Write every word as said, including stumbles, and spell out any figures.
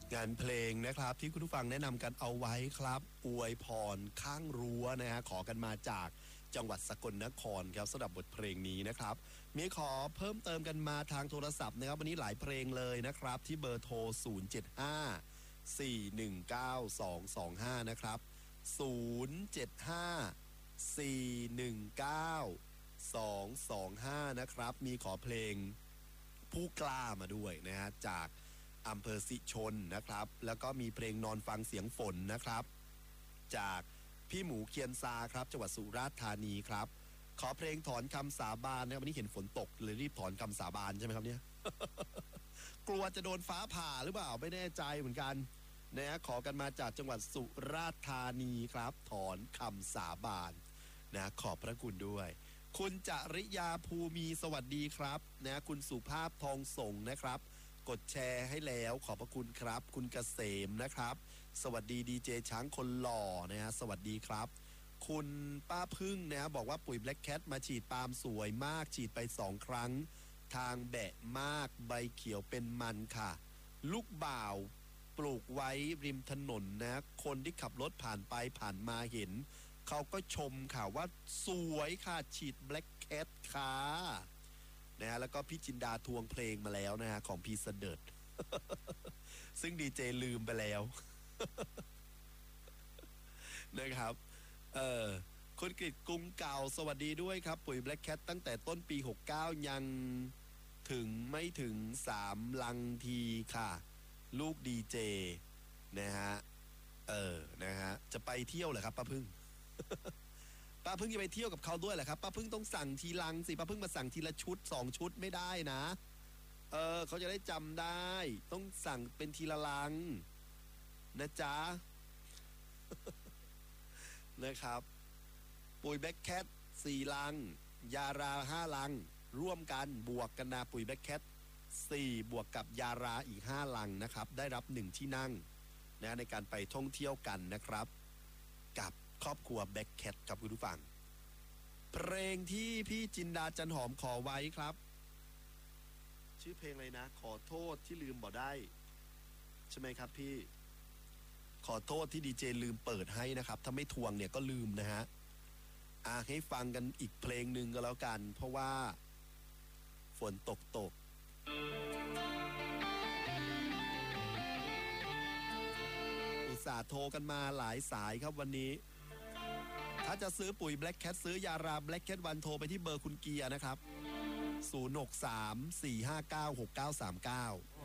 งานเพลงนะครับที่คุณผู้ฟังแนะนำกันเอาไว้ครับอวยพรข้างรั้วนะฮะขอกันมาจากจังหวัดสกลนครครับสำหรับบทเพลงนี้นะครับมีขอเพิ่มเติมกันมาทางโทรศัพท์นะครับวันนี้หลายเพลงเลยนะครับที่เบอร์โทรศูนย์ เจ็ด ห้า สี่ หนึ่ง เก้า สอง สอง ห้านะครับศูนย์ เจ็ด ห้า สี่ หนึ่ง เก้า สอง สอง ห้านะครับมีขอเพลงผู้กล้ามาด้วยนะฮะจากอำเภอสิชนนะครับแล้วก็มีเพลงนอนฟังเสียงฝนนะครับจากพี่หมูเคียนซาครับจังหวัดสุราษฎร์ธานีครับขอเพลงถอนคำสาบานนะวันนี้เห็นฝนตกเลยรีบถอนคำสาบานใช่ไหมครับเนี่ย กลัวจะโดนฟ้าผ่าหรือเปล่าไม่แน่ใจเหมือนกันนะฮะขอกันมาจากจังหวัดสุราษฎร์ธานีครับถอนคำสาบานนะขอบพระคุณด้วยคุณจริยาภูมีสวัสดีครับนะคุณสุภาพทองส่งนะครับกดแชร์ให้แล้วขอบพระคุณครับคุณเกษมนะครับสวัสดีดีเจช้างคนหล่อนะฮะสวัสดีครับคุณป้าพึ่งนะบอกว่าปุ๋ยแบล็คแคทมาฉีดปาล์มสวยมากฉีดไปสองครั้งทางแบะมากใบเขียวเป็นมันค่ะลูกบ่าวปลูกไว้ริมถนนนะคนที่ขับรถผ่านไปผ่านมาเห็นเขาก็ชมค่ะว่าสวยค่ะฉีดแบล็คแคทค่ะนะฮะแล้วก็พี่จินดาทวงเพลงมาแล้วนะฮะของพี่เสดิร์ด ซึ่งดีเจลืมไปแล้ว นะครับเออคุณกฤษกรุงเก่าสวัสดีด้วยครับปุ๋ยแบล็คแคทตั้งแต่ต้นปีหกสิบเก้ายังถึงไม่ถึงสามลังทีค่ะลูกดีเจนะฮะเออนะฮะจะไปเที่ยวเหรอครับป้าพึ่ง ป้าพึ่งจะไปเที่ยวกับเขาด้วยเหรอครับป้าพึ่งต้องสั่งทีลังสิป้าพึ่งมาสั่งทีละชุดสองชุดไม่ได้นะเออเขาจะได้จำได้ต้องสั่งเป็นทีละลังนะจ๊ะ นะครับปุ๋ยแบล็คแคทสี่ลังยาราห้าลังร่วมกันบวกกันนะปุ๋ยแบล็คแคทสี่บวกกับยาราอีกห้าลังนะครับได้รับหนึ่งที่นั่งนะในการไปท่องเที่ยวกันนะครับกับครอบครัวแบล็คแคทครับคุณผู้ฟังเพลงที่พี่จินดาจันหอมขอไว้ครับชื่อเพลงอะไรนะขอโทษที่ลืมบ่ได้ใช่ไหมครับพี่ขอโทษที่ดีเจลืมเปิดให้นะครับถ้าไม่ทวงเนี่ยก็ลืมนะฮะอ่ะให้ฟังกันอีกเพลงหนึ่งก็แล้วกันเพราะว่าฝนตกตกอุตส่าห์โทรกันมาหลายสายครับวันนี้ถ้าจะซื้อปุ๋ยแบล็คแคทซื้อยาราแบล็คแคทวันโทรไปที่เบอร์คุณเกียร์นะครับศูนย์ หก สาม สี่ ห้า เก้า หก เก้า สาม เก้า